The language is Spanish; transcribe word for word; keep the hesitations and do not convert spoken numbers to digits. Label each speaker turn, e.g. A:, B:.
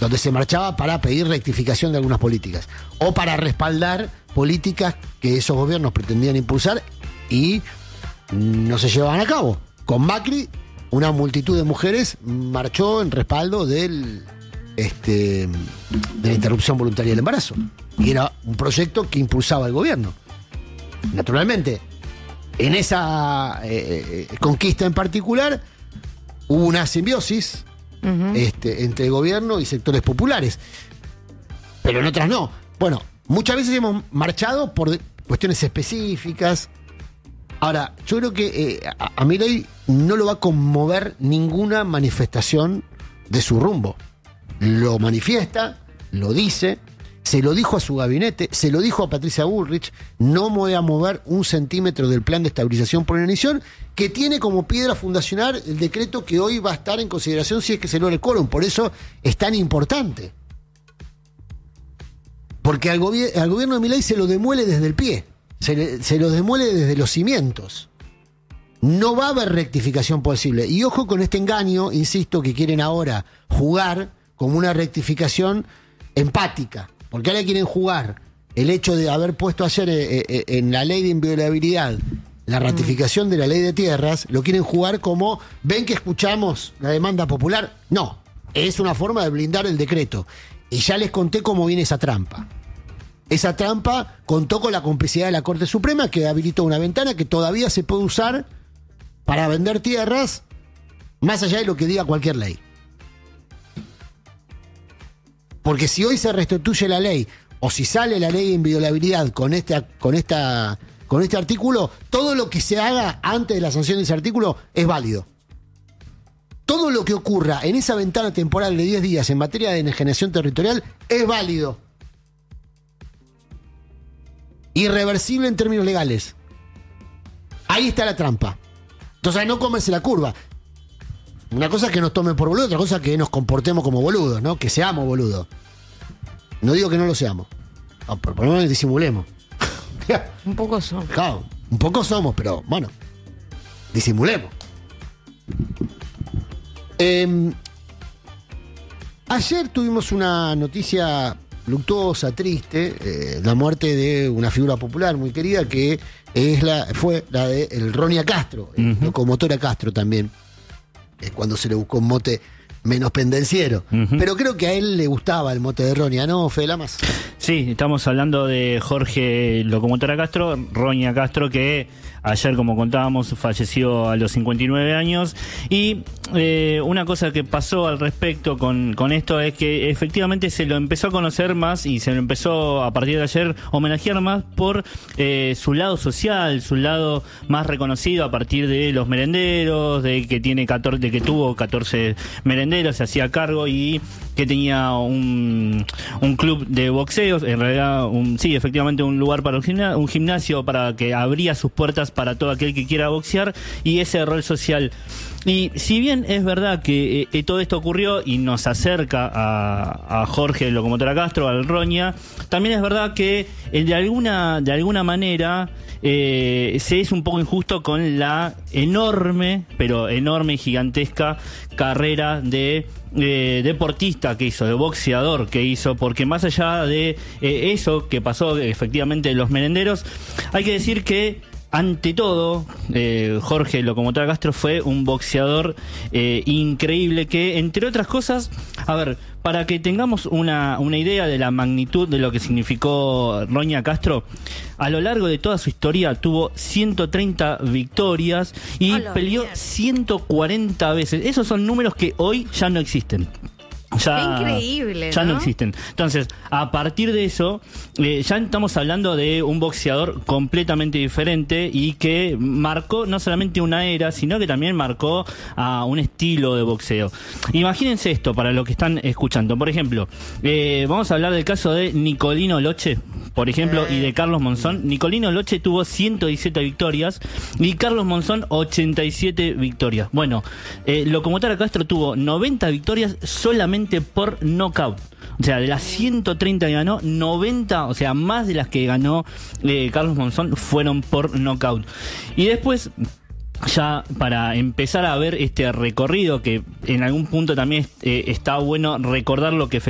A: donde se marchaba para pedir rectificación de algunas políticas o para respaldar políticas que esos gobiernos pretendían impulsar y no se llevaban a cabo. Con Macri, una multitud de mujeres marchó en respaldo del, este, de la interrupción voluntaria del embarazo. Y era un proyecto que impulsaba el gobierno. Naturalmente, en esa eh, conquista en particular, hubo una simbiosis uh-huh. este, entre el gobierno y sectores populares. Pero en otras no. Bueno, muchas veces hemos marchado por cuestiones específicas. Ahora, yo creo que eh, a, a Milei no lo va a conmover ninguna manifestación de su rumbo. Lo manifiesta, lo dice, se lo dijo a su gabinete, se lo dijo a Patricia Bullrich, no me voy a mover un centímetro del plan de estabilización por inanición, que tiene como piedra fundacional el decreto que hoy va a estar en consideración si es que se logra el quórum. Por eso es tan importante. Porque al, gobi- al gobierno de Milei se lo demuele desde el pie. Se, le, se los demuele desde los cimientos. No va a haber rectificación posible. Y ojo con este engaño, insisto, que quieren ahora jugar como una rectificación empática. Porque ahora quieren jugar el hecho de haber puesto ayer eh, eh, en la ley de inviolabilidad la ratificación de la ley de tierras, lo quieren jugar como, ¿ven que escuchamos la demanda popular? No, es una forma de blindar el decreto. Y ya les conté cómo viene esa trampa. Esa trampa contó con la complicidad de la Corte Suprema, que habilitó una ventana que todavía se puede usar para vender tierras, más allá de lo que diga cualquier ley. Porque si hoy se restituye la ley, o si sale la ley de inviolabilidad con este, con esta, con este artículo, todo lo que se haga antes de la sanción de ese artículo es válido. Todo lo que ocurra en esa ventana temporal de diez días en materia de enajenación territorial es válido. Irreversible en términos legales. Ahí está la trampa. Entonces no comerse la curva. Una cosa es que nos tomen por boludos, otra cosa es que nos comportemos como boludos, ¿no? Que seamos boludos. No digo que no lo seamos. No, pero por lo menos disimulemos.
B: Un poco somos.
A: Claro, un poco somos, pero bueno, disimulemos. Eh, ayer tuvimos una noticia luctuosa, triste, eh, la muerte de una figura popular muy querida que es la, fue la de el Ronia Castro, el uh-huh. locomotora Castro también, eh, cuando se le buscó un mote menos pendenciero. Uh-huh. Pero creo que a él le gustaba el mote de Ronia, ¿no, Fede Lamas?
C: Sí, estamos hablando de Jorge Locomotora Castro, Ronia Castro, que ayer, como contábamos, falleció a los cincuenta y nueve años. Y eh, una cosa que pasó al respecto con, con esto es que efectivamente se lo empezó a conocer más y se lo empezó a partir de ayer homenajear más por eh, su lado social, su lado más reconocido a partir de los merenderos, de que tiene catorce, de que tuvo catorce merenderos, se hacía cargo y que tenía un, un club de boxeo, en realidad, un, sí, efectivamente un lugar para un gimnasio, un gimnasio para que abría sus puertas para todo aquel que quiera boxear, y ese rol social. Y si bien es verdad que eh, todo esto ocurrió y nos acerca a, a Jorge Locomotora Castro, al Roña, también es verdad que eh, de alguna de alguna manera eh, se es un poco injusto con la enorme, pero enorme y gigantesca carrera de eh, deportista que hizo, de boxeador que hizo, porque más allá de eh, eso que pasó efectivamente en los merenderos, hay que decir que ante todo, eh, Jorge Locomotora Castro fue un boxeador eh, increíble que, entre otras cosas, a ver, para que tengamos una, una idea de la magnitud de lo que significó Roña Castro, a lo largo de toda su historia tuvo ciento treinta victorias y
B: Hola,
C: peleó
B: bien. ciento
C: cuarenta veces. Esos son números que hoy ya no existen. Ya,
B: increíble,
C: ya no
B: ¿no?
C: existen. Entonces, a partir de eso, eh, ya estamos hablando de un boxeador completamente diferente y que marcó no solamente una era, sino que también marcó a un estilo de boxeo. Imagínense esto para los que están escuchando. Por ejemplo, eh, vamos a hablar del caso de Nicolino Loche, por ejemplo, y de Carlos Monzón. Nicolino Loche tuvo ciento diecisiete victorias y Carlos Monzón ochenta y siete victorias. Bueno, eh, Locomotora Castro tuvo noventa victorias solamente por knockout. O sea, de las ciento treinta que ganó, noventa, o sea, más de las que ganó eh, Carlos Monzón, fueron por knockout. Y después, ya para empezar a ver este recorrido, que en algún punto también eh, está bueno recordar lo que